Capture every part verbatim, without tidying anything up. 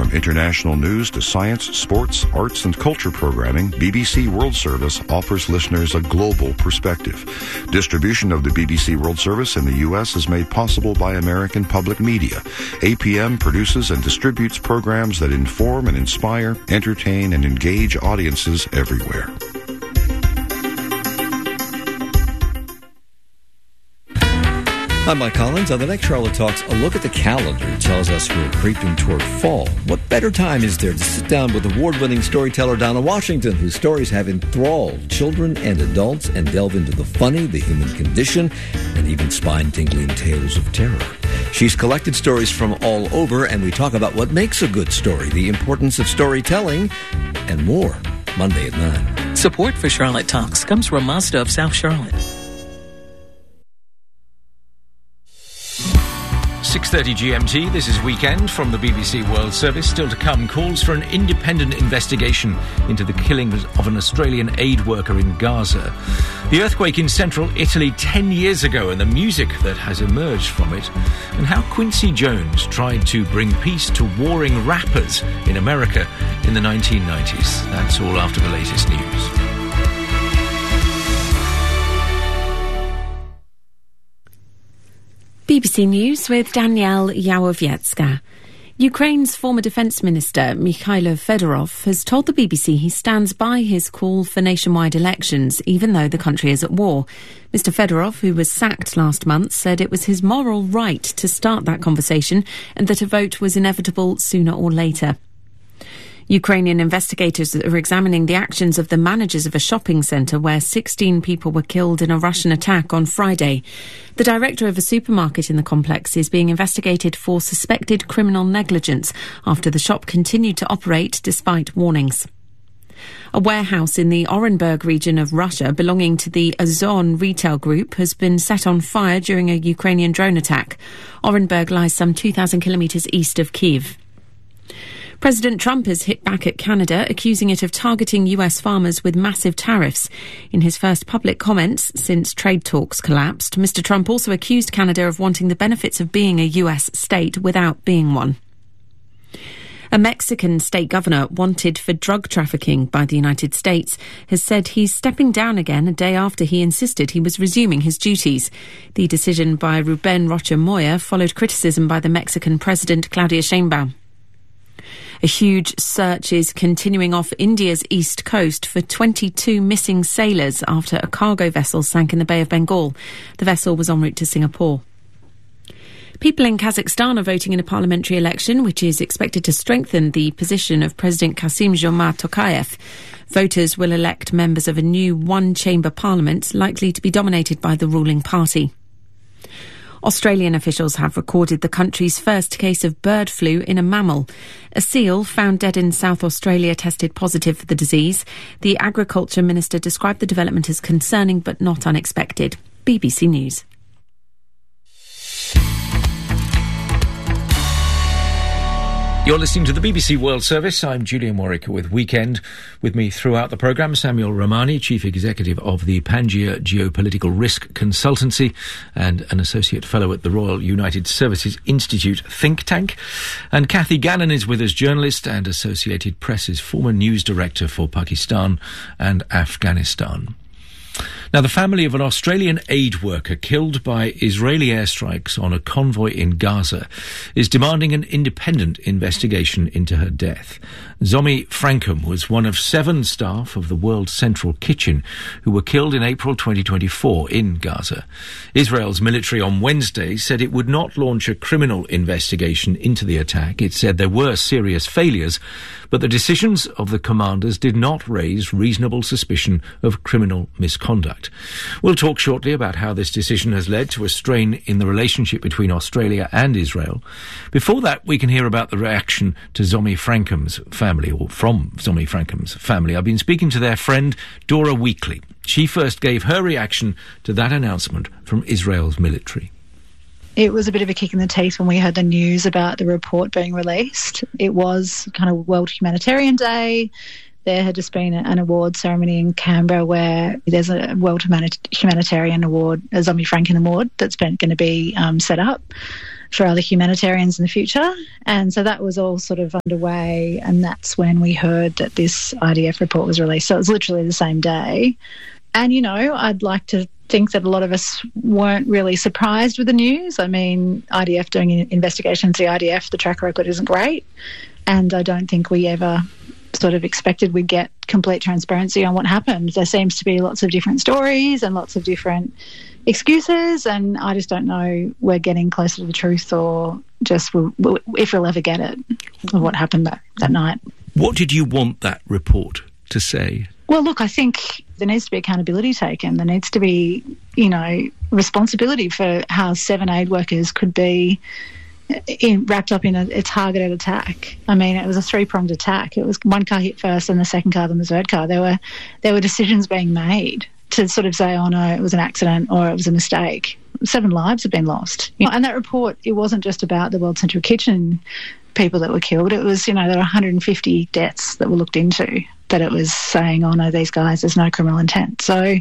From international news to science, sports, arts, and culture programming, B B C World Service offers listeners a global perspective. Distribution of the B B C World Service in the U S is made possible by American Public Media. A P M produces and distributes programs that inform and inspire, entertain, and engage audiences everywhere. I'm Mike Collins. On the next Charlotte Talks, a look at the calendar tells us we're creeping toward fall. What better time is there to sit down with award-winning storyteller Donna Washington, whose stories have enthralled children and adults and delve into the funny, the human condition, and even spine-tingling tales of terror. She's collected stories from all over, and we talk about what makes a good story, the importance of storytelling, and more. Monday at nine. Support for Charlotte Talks comes from Mazda of South Charlotte. six thirty G M T, this is Weekend from the B B C World Service. Still to come, calls for an independent investigation into the killing of an Australian aid worker in Gaza. The earthquake in central Italy ten years ago and the music that has emerged from it. And how Quincy Jones tried to bring peace to warring rappers in America in the nineteen nineties. That's all after the latest news. B B C News with Danielle Yawowiecka. Ukraine's former defence minister, Mikhailo Fedorov, has told the B B C he stands by his call for nationwide elections, even though the country is at war. Mister Fedorov, who was sacked last month, said it was his moral right to start that conversation and that a vote was inevitable sooner or later. Ukrainian investigators are examining the actions of the managers of a shopping centre where sixteen people were killed in a Russian attack on Friday. The director of a supermarket in the complex is being investigated for suspected criminal negligence after the shop continued to operate despite warnings. A warehouse in the Orenburg region of Russia belonging to the Ozon retail group has been set on fire during a Ukrainian drone attack. Orenburg lies some two thousand kilometres east of Kyiv. President Trump has hit back at Canada, accusing it of targeting U S farmers with massive tariffs. In his first public comments since trade talks collapsed, Mister Trump also accused Canada of wanting the benefits of being a U S state without being one. A Mexican state governor wanted for drug trafficking by the United States has said he's stepping down again a day after he insisted he was resuming his duties. The decision by Ruben Rocha Moya followed criticism by the Mexican president Claudia Sheinbaum. A huge search is continuing off India's east coast for twenty-two missing sailors after a cargo vessel sank in the Bay of Bengal. The vessel was en route to Singapore. People in Kazakhstan are voting in a parliamentary election which is expected to strengthen the position of President Kassym-Jomart Tokayev. Voters will elect members of a new one-chamber parliament likely to be dominated by the ruling party. Australian officials have recorded the country's first case of bird flu in a mammal. A seal found dead in South Australia tested positive for the disease. The Agriculture Minister described the development as concerning but not unexpected. B B C News. You're listening to the B B C World Service. I'm Julian Warwick with Weekend. With me throughout the programme, Samuel Romani, Chief Executive of the Pangaea Geopolitical Risk Consultancy and an Associate Fellow at the Royal United Services Institute think tank. And Kathy Gannon is with us, journalist and Associated Press's former news director for Pakistan and Afghanistan. Now, the family of an Australian aid worker killed by Israeli airstrikes on a convoy in Gaza is demanding an independent investigation into her death. Zomi Frankum was one of seven staff of the World Central Kitchen who were killed in April twenty twenty-four in Gaza. Israel's military on Wednesday said it would not launch a criminal investigation into the attack. It said there were serious failures, but the decisions of the commanders did not raise reasonable suspicion of criminal misconduct. We'll talk shortly about how this decision has led to a strain in the relationship between Australia and Israel. Before that, we can hear about the reaction to Zomi Frankum's family, or from Zomi Frankum's family. I've been speaking to their friend Dora Weekly. She first gave her reaction to that announcement from Israel's military. It was a bit of a kick in the teeth when we heard the news about the report being released. It was kind of World Humanitarian Day. There had just been an award ceremony in Canberra where there's a World Humanitarian Award, a Zomi Frankum Award, that's been going to be um, set up. for other humanitarians in the future. And so that was all sort of underway, and that's when we heard that this I D F report was released. So it was literally the same day. And, you know, I'd like to think that a lot of us weren't really surprised with the news. I mean, I D F doing investigations, the I D F, the track record isn't great. And I don't think we ever sort of expected we'd get complete transparency on what happened. There seems to be lots of different stories and lots of different excuses, and I just don't know we're getting closer to the truth or just we'll, we'll, if we'll ever get it, of what happened that, that night. What did you want that report to say? Well, look, I think there needs to be accountability taken. There needs to be, you know, responsibility for how seven aid workers could be in, wrapped up in a, a targeted attack. I mean, it was a three-pronged attack. It was one car hit first and the second car, then the third car. There were there were decisions being made to sort of say, oh, no, it was an accident or it was a mistake. Seven lives have been lost. You know, and that report, it wasn't just about the World Central Kitchen people that were killed. It was, you know, there were one hundred fifty deaths that were looked into, that it was saying, oh, no, these guys, there's no criminal intent. So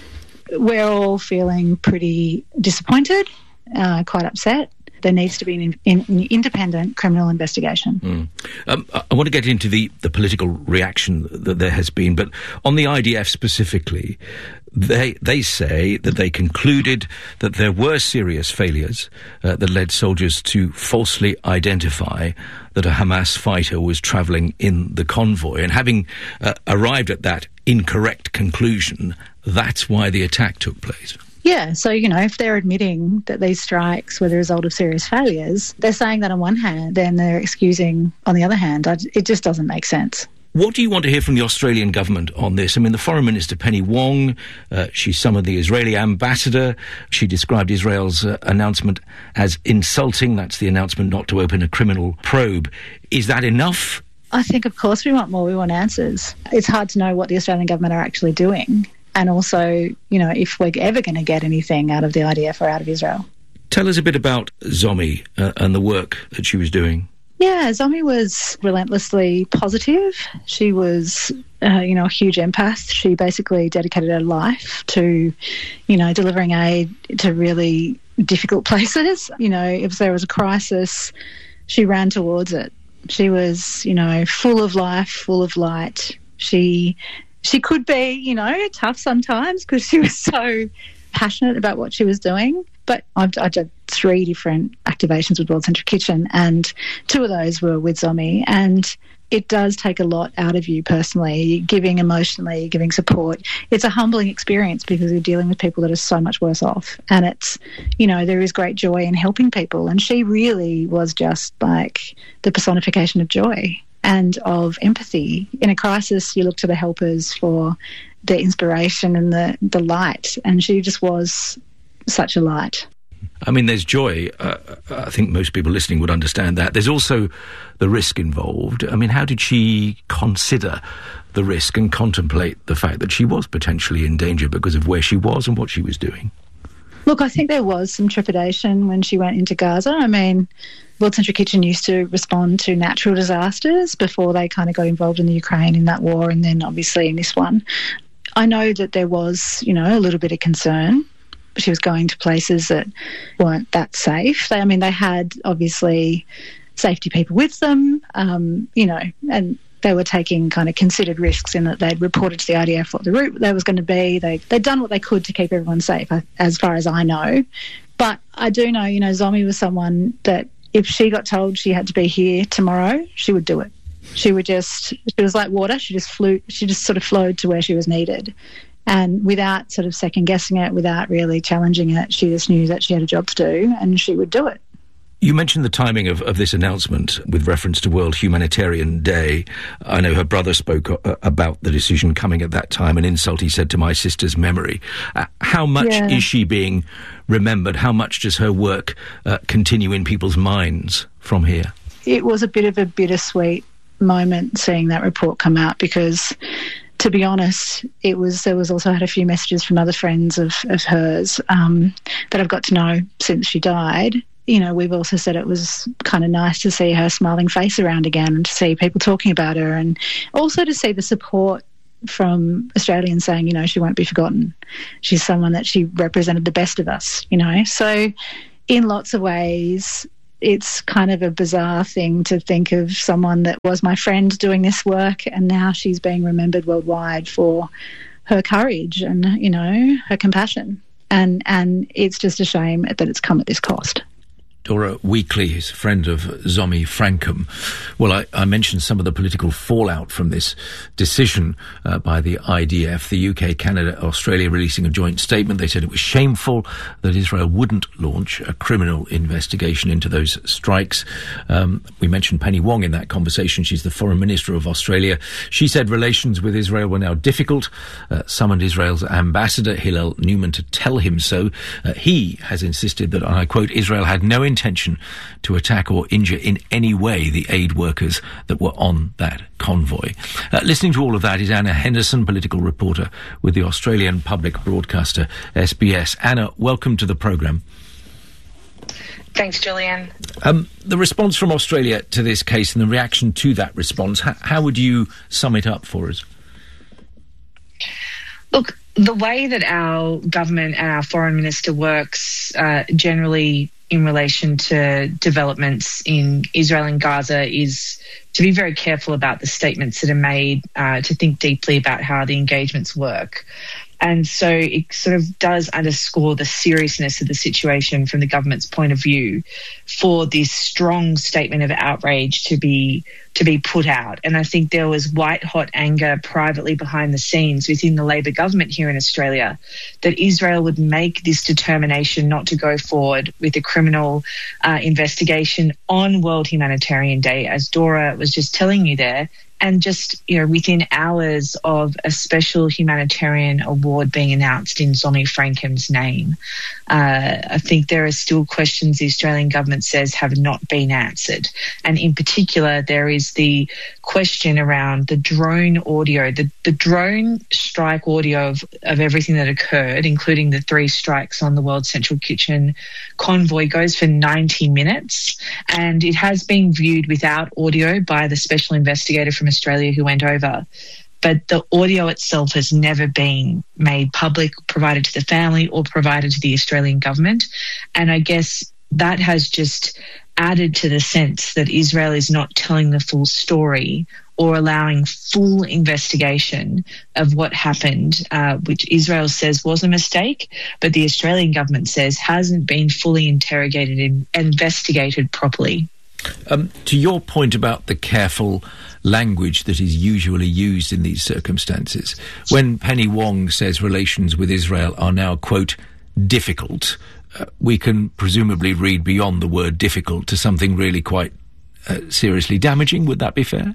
we're all feeling pretty disappointed, uh, quite upset. There needs to be an, in, an independent criminal investigation. Mm. Um, I want to get into the, the political reaction that there has been, but on the I D F specifically, they they say that they concluded that there were serious failures uh, that led soldiers to falsely identify that a Hamas fighter was travelling in the convoy, and having uh, arrived at that incorrect conclusion, that's why the attack took place. Yeah, so, you know, if they're admitting that these strikes were the result of serious failures, they're saying that on one hand, then they're excusing on the other hand. I, it just doesn't make sense. What do you want to hear from the Australian government on this? I mean, the Foreign Minister, Penny Wong, uh, she summoned the Israeli ambassador. She described Israel's uh, announcement as insulting. That's the announcement not to open a criminal probe. Is that enough? I think, of course, we want more. We want answers. It's hard to know what the Australian government are actually doing. And also, you know, if we're ever going to get anything out of the I D F or out of Israel. Tell us a bit about Zomi uh, and the work that she was doing. Yeah, Zomi was relentlessly positive. She was, uh, you know, a huge empath. She basically dedicated her life to, you know, delivering aid to really difficult places. You know, if there was a crisis, she ran towards it. She was, you know, full of life, full of light. She... She could be, you know, tough sometimes because she was so passionate about what she was doing. But I've, I did three different activations with World Central Kitchen, and two of those were with Zomi. And it does take a lot out of you personally, giving emotionally, giving support. It's a humbling experience because you're dealing with people that are so much worse off. And it's, you know, there is great joy in helping people. And she really was just like the personification of joy and of empathy. In a crisis, you look to the helpers for the inspiration and the, the light, and she just was such a light. I mean, there's joy. Uh, I think most people listening would understand that. There's also the risk involved. I mean, how did she consider the risk and contemplate the fact that she was potentially in danger because of where she was and what she was doing? Look, I think there was some trepidation when she went into Gaza. I mean, World Central Kitchen used to respond to natural disasters before they kind of got involved in the Ukraine in that war, and then obviously in this one. I know that there was, you know, a little bit of concern. She was going to places that weren't that safe. They, I mean, they had obviously safety people with them, um, you know, and they were taking kind of considered risks in that they'd reported to the I D F what the route there was going to be. They, they'd done what they could to keep everyone safe, as far as I know. But I do know, you know, Zomi was someone that if she got told she had to be here tomorrow, she would do it. She would just, she was like water. She just flew, she just sort of flowed to where she was needed. And without sort of second guessing it, without really challenging it, she just knew that she had a job to do and she would do it. You mentioned the timing of, of this announcement with reference to World Humanitarian Day. I know her brother spoke uh, about the decision coming at that time, an insult, he said, to my sister's memory. Uh, how much yeah. is she being remembered? How much does her work uh, continue in people's minds from here? It was a bit of a bittersweet moment seeing that report come out because, to be honest, it was there was also had a few messages from other friends of, of hers um, that I've got to know since she died. You know, we've also said it was kind of nice to see her smiling face around again and to see people talking about her, and also to see the support from Australians saying, you know, she won't be forgotten. She's someone that she represented the best of us, you know. So in lots of ways, it's kind of a bizarre thing to think of someone that was my friend doing this work, and now she's being remembered worldwide for her courage and, you know, her compassion. And and it's just a shame that it's come at this cost. Dora Weakley is a friend of Zomi Frankham. Well, I, I mentioned some of the political fallout from this decision uh, by the I D F. The U K, Canada, Australia releasing a joint statement. They said it was shameful that Israel wouldn't launch a criminal investigation into those strikes. Um, we mentioned Penny Wong in that conversation. She's the Foreign Minister of Australia. She said relations with Israel were now difficult, uh, summoned Israel's ambassador, Hillel Newman, to tell him so. Uh, he has insisted that, and I quote, Israel had no intention to attack or injure in any way the aid workers that were on that convoy. Uh, listening to all of that is Anna Henderson, political reporter with the Australian public broadcaster S B S. Anna, welcome to the programme. Thanks, Julian. Um, the response from Australia to this case and the reaction to that response, h- how would you sum it up for us? Look, the way that our government and our foreign minister works uh, generally in relation to developments in Israel and Gaza is to be very careful about the statements that are made, uh, to think deeply about how the engagements work. And so it sort of does underscore the seriousness of the situation from the government's point of view for this strong statement of outrage to be to be put out. And I think there was white-hot anger privately behind the scenes within the Labor government here in Australia that Israel would make this determination not to go forward with a criminal uh, investigation on World Humanitarian Day, as Dora was just telling you there, and just, you know, within hours of a special humanitarian award being announced in Zomi Frankham's name. Uh, I think there are still questions the Australian government says have not been answered. And in particular, there is the question around the drone audio, the, the drone strike audio of, of everything that occurred, including the three strikes on the World Central Kitchen convoy, goes for ninety minutes. And it has been viewed without audio by the special investigator from Australia who went over. But the audio itself has never been made public, provided to the family or provided to the Australian government. And I guess that has just added to the sense that Israel is not telling the full story or allowing full investigation of what happened, uh, which Israel says was a mistake, but the Australian government says hasn't been fully interrogated and investigated properly. Um, to your point about the careful language that is usually used in these circumstances, when Penny Wong says relations with Israel are now, quote, difficult, uh, we can presumably read beyond the word difficult to something really quite uh, seriously damaging. Would that be fair?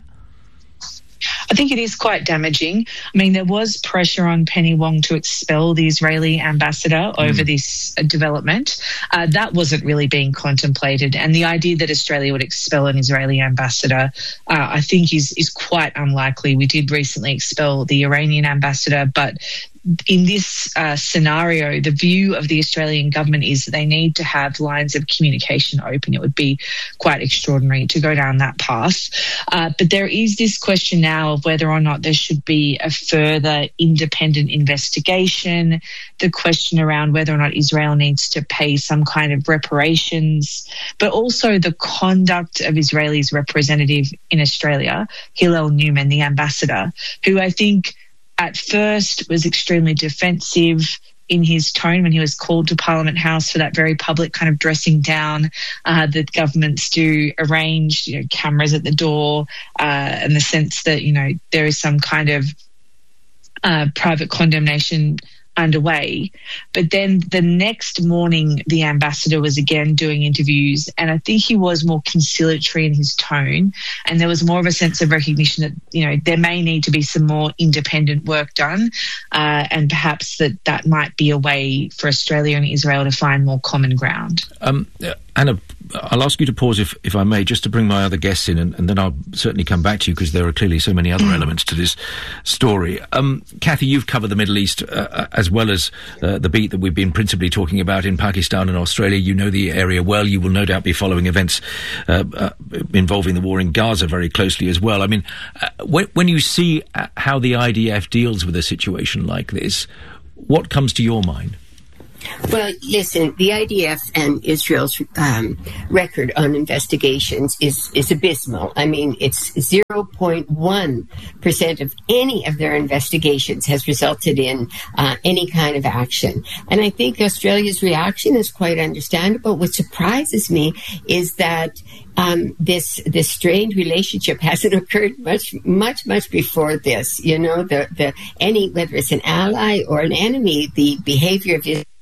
I think it is quite damaging. I mean, there was pressure on Penny Wong to expel the Israeli ambassador mm. over this uh, development. Uh, that wasn't really being contemplated. And the idea that Australia would expel an Israeli ambassador, uh, I think is, is quite unlikely. We did recently expel the Iranian ambassador, but in this uh, scenario, the view of the Australian government is that they need to have lines of communication open. It would be quite extraordinary to go down that path. Uh, but there is this question now of whether or not there should be a further independent investigation, the question around whether or not Israel needs to pay some kind of reparations, but also the conduct of Israel's representative in Australia, Hillel Newman, the ambassador, who I think at first was extremely defensive in his tone when he was called to Parliament House for that very public kind of dressing down uh, that governments do arrange, you know, cameras at the door, uh, and the sense that, you know, there is some kind of uh, private condemnation underway. But then the next morning, the ambassador was again doing interviews, and I think he was more conciliatory in his tone, and there was more of a sense of recognition that, you know, there may need to be some more independent work done, uh, and perhaps that that might be a way for Australia and Israel to find more common ground. Um, Anna, I'll ask you to pause, if, if I may, just to bring my other guests in, and, and then I'll certainly come back to you because there are clearly so many other elements to this story. Um, Kathy, you've covered the Middle East uh, as well as uh, the beat that we've been principally talking about in Pakistan and Australia. You know the area well. You will no doubt be following events uh, uh, involving the war in Gaza very closely as well. I mean, uh, when, when you see how the I D F deals with a situation like this, what comes to your mind? Well, listen, the I D F and Israel's um, record on investigations is, is abysmal. I mean, it's zero point one percent of any of their investigations has resulted in uh, any kind of action. And I think Australia's reaction is quite understandable. What surprises me is that Um, this this strained relationship hasn't occurred much much much before this. You know, the the any whether it's an ally or an enemy, the behavior of the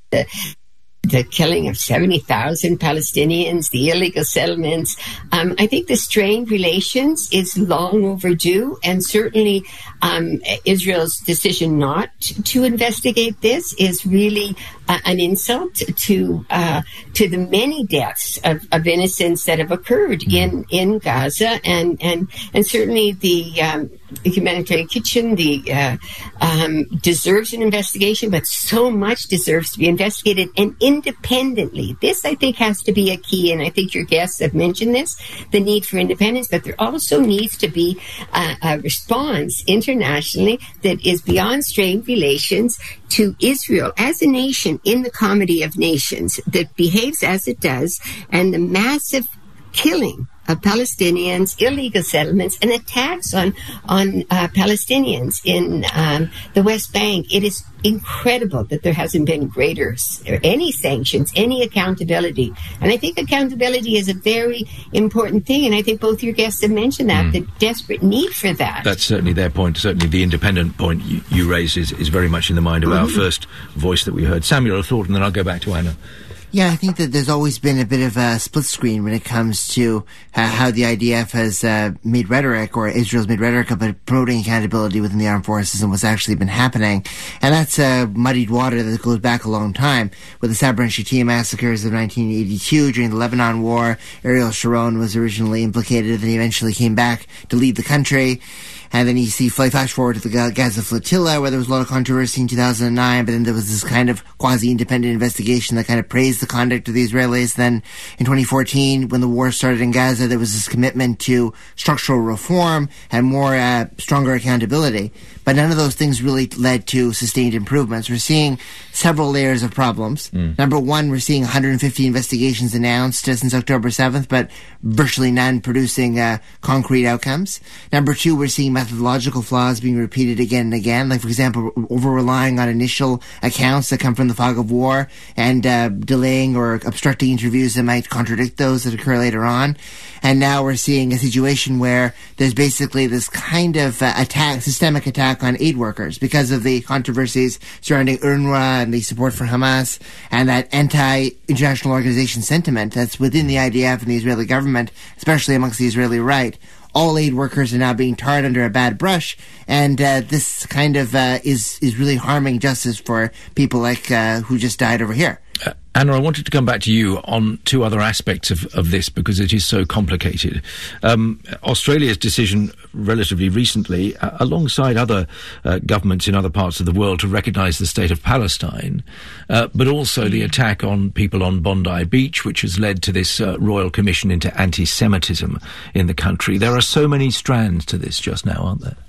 the killing of seventy thousand Palestinians, the illegal settlements. Um, I think the strained relations is long overdue, and certainly um, Israel's decision not to investigate this is really uh, an insult to uh, to the many deaths of, of innocents that have occurred in, in Gaza, and, and, and certainly the um, humanitarian kitchen the uh, um, deserves an investigation, but so much deserves to be investigated and independently. This, I think, has to be a key, and I think your guests have mentioned this, the need for independence, but there also needs to be a, a response internationally that is beyond strained relations to Israel as a nation in the comedy of nations that behaves as it does, and the massive killing of Palestinians, illegal settlements, and attacks on on uh, Palestinians in um, the West Bank. It is incredible that there hasn't been greater or any sanctions, any accountability. And I think accountability is a very important thing. And I think both your guests have mentioned that, mm. the desperate need for that. That's certainly their point. Certainly the independent point you, you raise is, is very much in the mind of mm-hmm. our first voice that we heard. Samuel, a thought, and then I'll go back to Anna. Yeah, I think that there's always been a bit of a split screen when it comes to uh, how the I D F has uh, made rhetoric, or Israel's made rhetoric about promoting accountability within the armed forces and what's actually been happening. And that's uh, muddied water that goes back a long time. With the Sabra and Shatila massacres of nineteen eighty-two, during the Lebanon War, Ariel Sharon was originally implicated, and he eventually came back to lead the country. And then you see flash forward to the Gaza flotilla, where there was a lot of controversy in two thousand nine, but then there was this kind of quasi-independent investigation that kind of praised the conduct of the Israelis. Then in twenty fourteen, when the war started in Gaza, there was this commitment to structural reform and more uh, stronger accountability. But none of those things really led to sustained improvements. We're seeing several layers of problems. Mm. Number one, we're seeing one hundred fifty investigations announced uh, since October seventh, but virtually none producing uh, concrete outcomes. Number two, we're seeing methodological flaws being repeated again and again. Like, for example, over-relying on initial accounts that come from the fog of war and uh, delaying or obstructing interviews that might contradict those that occur later on. And now we're seeing a situation where there's basically this kind of uh, attack, systemic attack on aid workers because of the controversies surrounding UNRWA and the support for Hamas and that anti-international organization sentiment that's within the I D F and the Israeli government, especially amongst the Israeli right. All aid workers are now being tarred under a bad brush, and uh, this kind of uh, is is really harming justice for people like uh, who just died over here. Uh, Anna, I wanted to come back to you on two other aspects of, of this because it is so complicated. Um, Australia's decision relatively recently, uh, alongside other uh, governments in other parts of the world, to recognise the state of Palestine, uh, but also the attack on people on Bondi Beach, which has led to this uh, Royal Commission into anti-Semitism in the country. There are so many strands to this just now, aren't there?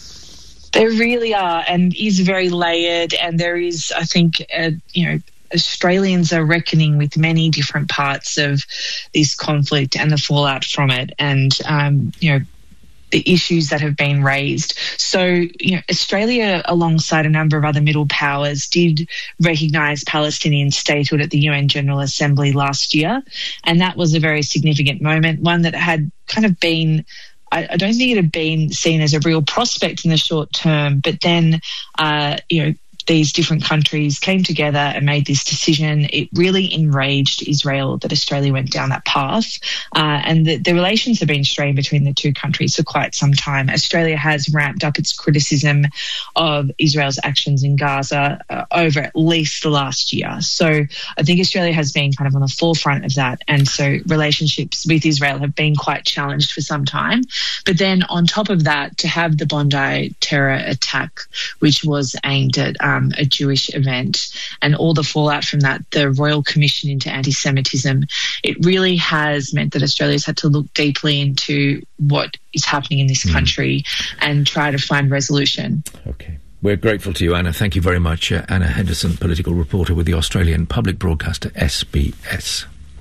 There really are, and is very layered, and there is, I think, uh, you know, Australians are reckoning with many different parts of this conflict and the fallout from it, and um, you know, the issues that have been raised. So, you know, Australia, alongside a number of other middle powers, did recognise Palestinian statehood at the U N General Assembly last year, and that was a very significant moment, one that had kind of been, I, I don't think it had been seen as a real prospect in the short term, but then, uh, you know, these different countries came together and made this decision. It really enraged Israel that Australia went down that path. Uh, and the, the relations have been strained between the two countries for quite some time. Australia has ramped up its criticism of Israel's actions in Gaza uh, over at least the last year. So I think Australia has been kind of on the forefront of that. And so relationships with Israel have been quite challenged for some time. But then on top of that, to have the Bondi terror attack, which was aimed at um, Um, a Jewish event, and all the fallout from that, the Royal Commission into anti-Semitism, it really has meant that Australia's had to look deeply into what is happening in this country mm. and try to find resolution. Okay. We're grateful to you, Anna. Thank you very much. Uh, Anna Henderson, political reporter with the Australian public broadcaster S B S.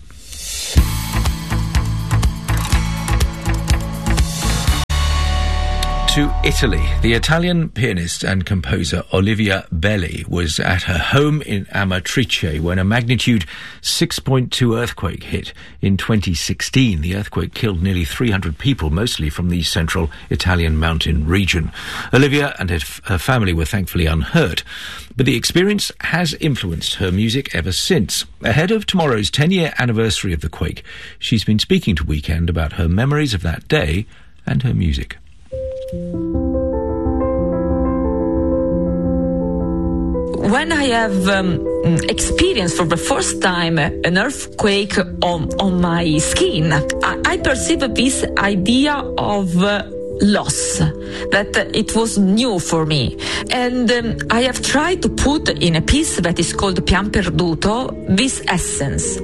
To Italy. The Italian pianist and composer Olivia Belli was at her home in Amatrice when a magnitude six point two earthquake hit in twenty sixteen. The earthquake killed nearly three hundred people, mostly from the central Italian mountain region. Olivia and her, f- her family were thankfully unhurt, but the experience has influenced her music ever since. Ahead of tomorrow's ten-year anniversary of the quake, she's been speaking to Weekend about her memories of that day and her music. When I have um, experienced for the first time an earthquake on, on my skin, I, I perceive this idea of uh, loss, that uh, it was new for me. And um, I have tried to put in a piece that is called Pian Perduto this essence.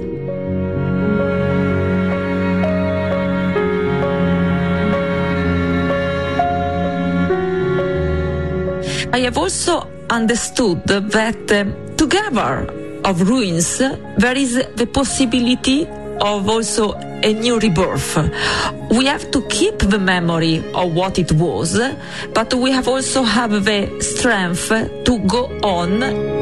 I have also understood that uh, together of ruins there is the possibility of also a new rebirth. We have to keep the memory of what it was, but we have also have the strength to go on.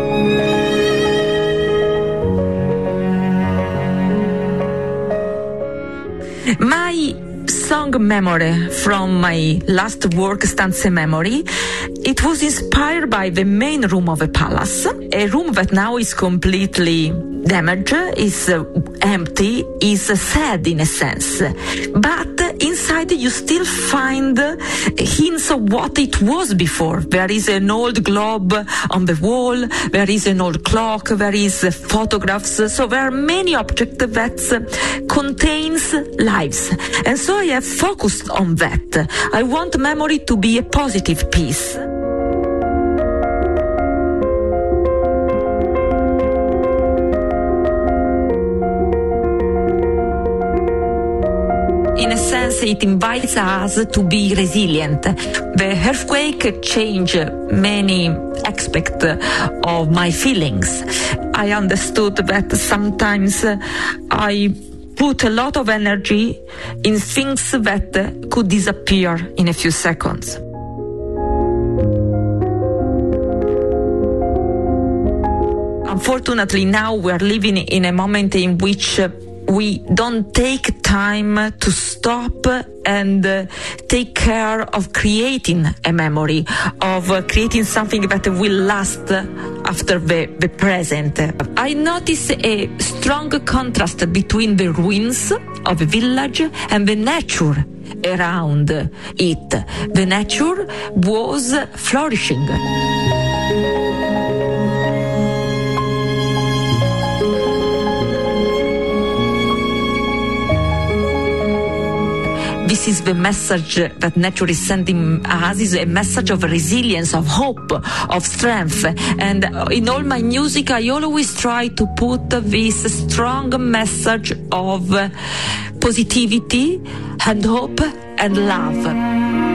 My song Memory from my last work, Stanze Memory, it was inspired by the main room of a palace, a room that now is completely damaged, is uh, empty, is uh, sad in a sense. But uh, inside you still find uh, hints of what it was before. There is an old globe on the wall, there is an old clock, there is uh, photographs. So there are many objects that uh, contains lives. And so I have focused on that. I want memory to be a positive piece. In a sense, it invites us to be resilient. The earthquake changed many aspects of my feelings. I understood that sometimes I put a lot of energy in things that could disappear in a few seconds. Unfortunately, now we are living in a moment in which we don't take time to stop and uh, take care of creating a memory, of uh, creating something that will last after the, the present. I notice a strong contrast between the ruins of a village and the nature around it. The nature was flourishing. This is the message that nature is sending us, is a message of resilience, of hope, of strength. And in all my music, I always try to put this strong message of positivity and hope and love.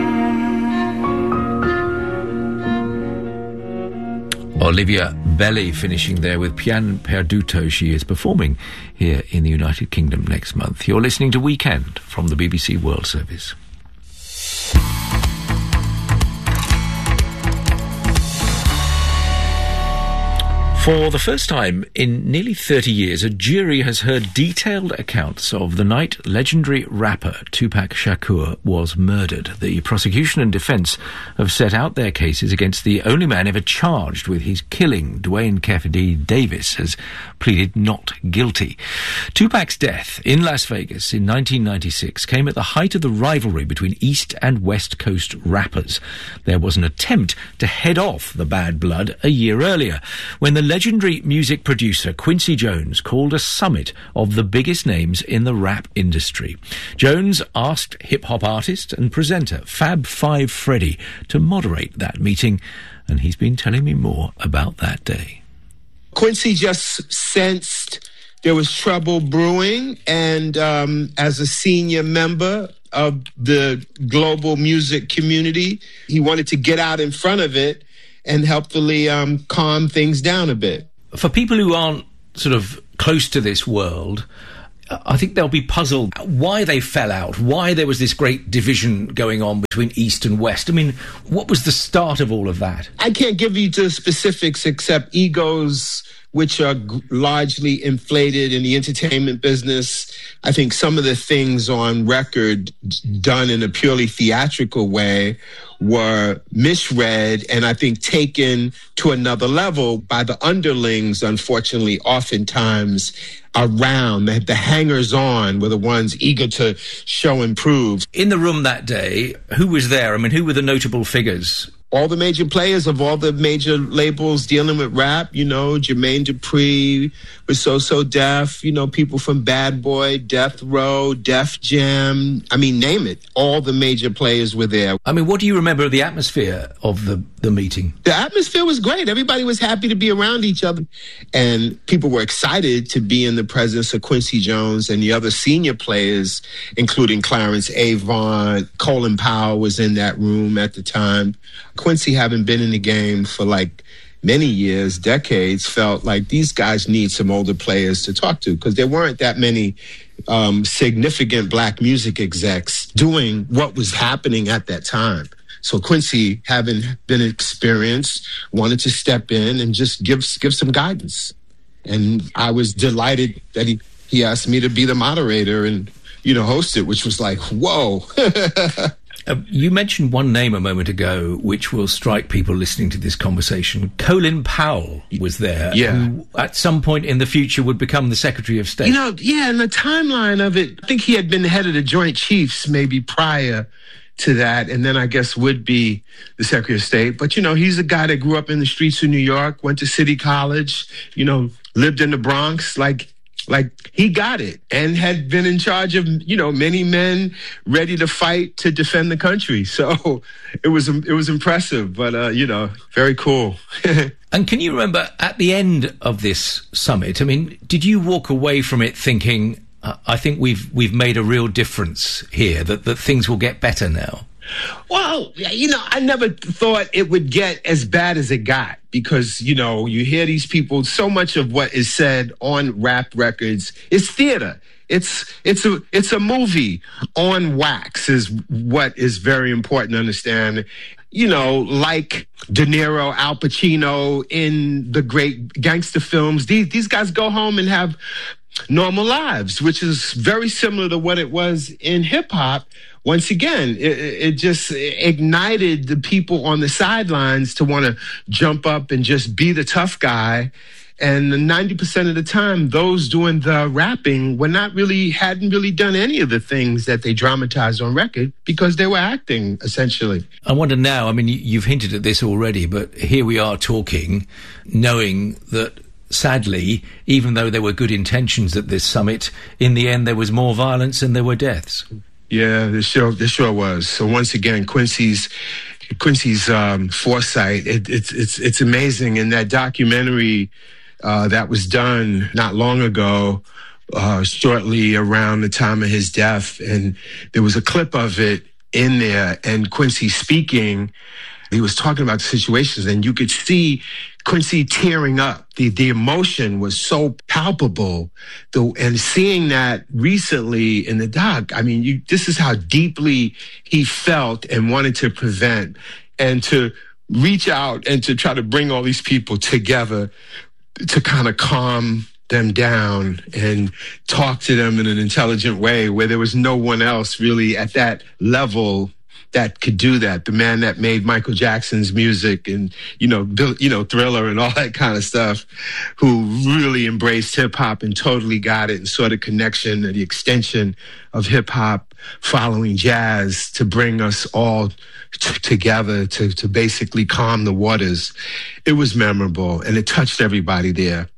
Olivia Belli finishing there with Pian Perduto. She is performing here in the United Kingdom next month. You're listening to Weekend from the B B C World Service. For the first time in nearly thirty years, a jury has heard detailed accounts of the night legendary rapper Tupac Shakur was murdered. The prosecution and defence have set out their cases against the only man ever charged with his killing. Dwayne Kefedi Davis has pleaded not guilty. Tupac's death in Las Vegas in nineteen ninety-six came at the height of the rivalry between East and West Coast rappers. There was an attempt to head off the bad blood a year earlier, when the legendary music producer Quincy Jones called a summit of the biggest names in the rap industry. Jones asked hip-hop artist and presenter Fab Five Freddy to moderate that meeting, and he's been telling me more about that day. Quincy just sensed there was trouble brewing, and um, as a senior member of the global music community, he wanted to get out in front of it and helpfully um, calm things down a bit. For people who aren't sort of close to this world, I think they'll be puzzled why they fell out, why there was this great division going on between East and West. I mean, what was the start of all of that? I can't give you the specifics except egos, which are g- largely inflated in the entertainment business. I think some of the things on record done in a purely theatrical way were misread and I think taken to another level by the underlings, unfortunately, oftentimes around. The, the hangers-on were the ones eager to show and prove. In the room that day, who was there? I mean, who were the notable figures? All the major players of all the major labels dealing with rap, you know, Jermaine Dupri was So So Def, you know, people from Bad Boy, Death Row, Def Jam. I mean, name it. All the major players were there. I mean, what do you remember of the atmosphere of the, the meeting? The atmosphere was great. Everybody was happy to be around each other. And people were excited to be in the presence of Quincy Jones and the other senior players, including Clarence Avant. Colin Powell was in that room at the time. Quincy, having been in the game for like many years, decades, felt like these guys need some older players to talk to because there weren't that many um, significant black music execs doing what was happening at that time. So Quincy, having been experienced, wanted to step in and just give give some guidance. And I was delighted that he, he asked me to be the moderator and, you know, host it, which was like, whoa. Uh, you mentioned one name a moment ago, which will strike people listening to this conversation. Colin Powell was there, yeah. who at some point in the future would become the Secretary of State. You know, yeah, and the timeline of it, I think he had been head of the Joint Chiefs maybe prior to that, and then I guess would be the Secretary of State. But, you know, he's a guy that grew up in the streets of New York, went to City College, you know, lived in the Bronx, like... Like, he got it and had been in charge of, you know, many men ready to fight to defend the country. So it was it was impressive, but, uh, you know, very cool. And can you remember at the end of this summit, I mean, did you walk away from it thinking, uh, I think we've we've made a real difference here, that, that things will get better now? Well, you know, I never thought it would get as bad as it got because, you know, you hear these people, so much of what is said on rap records is theater. It's it's a it's a movie on wax is what is very important to understand. You know, like De Niro, Al Pacino in the great gangster films, these these guys go home and have normal lives, which is very similar to what it was in hip hop. Once again, it, it just ignited the people on the sidelines to want to jump up and just be the tough guy. And ninety percent of the time, those doing the rapping were not really, hadn't really done any of the things that they dramatized on record because they were acting, essentially. I wonder now, I mean, you've hinted at this already, but here we are talking, knowing that sadly, even though there were good intentions at this summit, in the end there was more violence and there were deaths. Yeah, this sure, this sure was. So once again, Quincy's Quincy's um, foresight, it, it's it's it's amazing. In that documentary uh, that was done not long ago, uh, shortly around the time of his death, and there was a clip of it in there, and Quincy speaking. He was talking about the situations, and you could see Quincy tearing up. The the emotion was so palpable. The, and seeing that recently in the doc, I mean, you, this is how deeply he felt and wanted to prevent and to reach out and to try to bring all these people together to kind of calm them down and talk to them in an intelligent way where there was no one else really at that level that could do that. The man that made Michael Jackson's music and, you know, Bill, you know, Thriller and all that kind of stuff, who really embraced hip hop and totally got it and saw the connection and the extension of hip hop following jazz to bring us all t- together to, to basically calm the waters. It was memorable and it touched everybody there.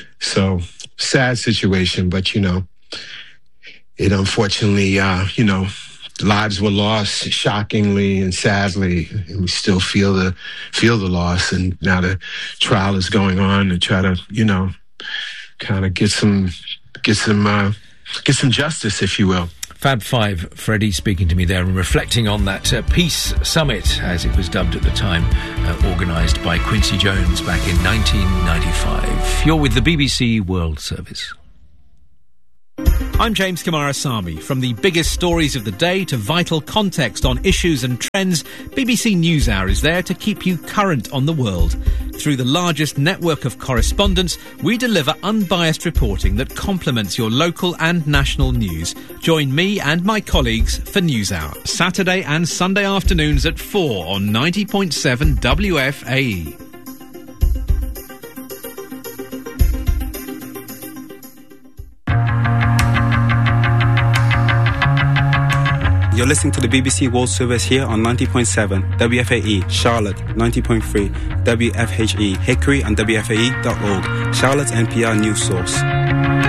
So sad situation, but, you know, it unfortunately, uh, you know, lives were lost shockingly and sadly, and we still feel the feel the loss. And now the trial is going on to try to, you know, kind of get some get some uh, get some justice, if you will. Fab Five, Freddie speaking to me there and reflecting on that uh, Peace Summit, as it was dubbed at the time, uh, organised by Quincy Jones back in nineteen ninety-five. You're with the B B C World Service. I'm James Kamarasamy. From the biggest stories of the day to vital context on issues and trends, B B C NewsHour is there to keep you current on the world. Through the largest network of correspondents, we deliver unbiased reporting that complements your local and national news. Join me and my colleagues for NewsHour, Saturday and Sunday afternoons at four on ninety point seven W F A E. You're listening to the B B C World Service here on ninety point seven W F A E, Charlotte, ninety point three W F H E, Hickory and W F A E dot org, Charlotte's N P R news source.